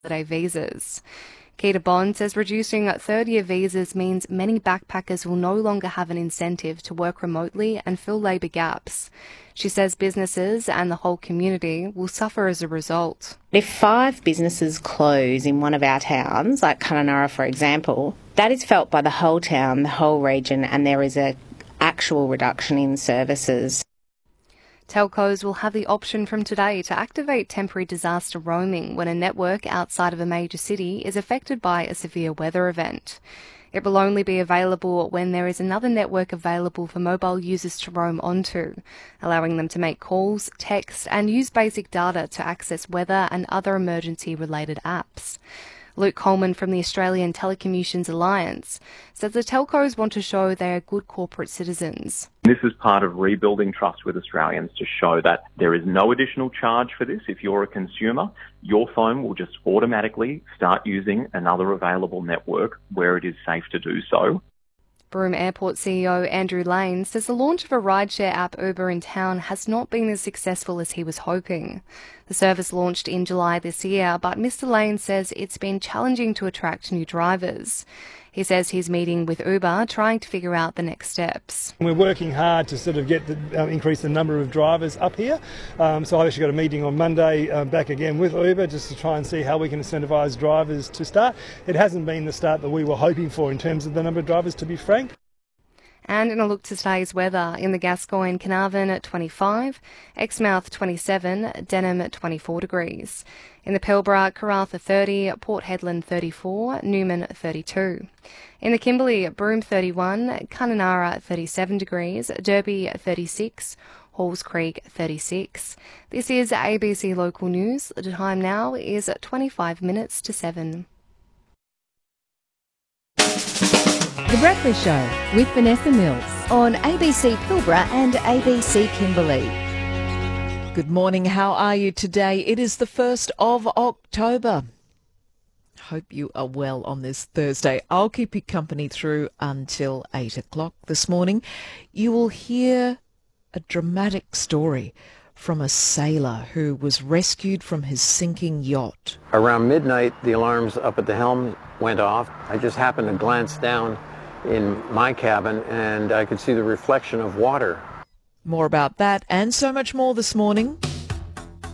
holiday visas. Keita Bond says reducing third-year visas means many backpackers will no longer have an incentive to work remotely and fill labour gaps. She says businesses and the whole community will suffer as a result. If 5 businesses close in one of our towns, like Kununurra for example, that is felt by the whole town, the whole region, and there is an actual reduction in services. Telcos will have the option from today to activate temporary disaster roaming when a network outside of a major city is affected by a severe weather event. It will only be available when there is another network available for mobile users to roam onto, allowing them to make calls, text, and use basic data to access weather and other emergency-related apps. Luke Coleman from the Australian Telecommunications Alliance says the telcos want to show they are good corporate citizens. This is part of rebuilding trust with Australians to show that there is no additional charge for this. If you're a consumer, your phone will just automatically start using another available network where it is safe to do so. Broome Airport CEO Andrew Lane says the launch of a rideshare app Uber in town has not been as successful as he was hoping. The service launched in July this year, but Mr Lane says it's been challenging to attract new drivers. He says he's meeting with Uber, trying to figure out the next steps. We're working hard to sort of get increase the number of drivers up here. So I've actually got a meeting on Monday back again with Uber just to try and see how we can incentivise drivers to start. It hasn't been the start that we were hoping for in terms of the number of drivers, to be frank. And in a look to today's weather, in the Gascoyne, Carnarvon at 25, Exmouth 27, Denham at 24 degrees. In the Pilbara, Karratha 30, Port Hedland 34, Newman 32. In the Kimberley, Broome 31, Kununurra 37 degrees, Derby 36, Halls Creek 36. This is ABC Local News. The time now is 25 minutes to 7. The Breakfast Show with Vanessa Mills on ABC Pilbara and ABC Kimberley. Good morning, how are you today? It is the 1st of October. Hope you are well on this Thursday. I'll keep you company through until 8 o'clock this morning. You will hear a dramatic story from a sailor who was rescued from his sinking yacht. Around midnight, the alarms up at the helm went off. I just happened to glance down in my cabin and I could see the reflection of water. More about that and so much more this morning.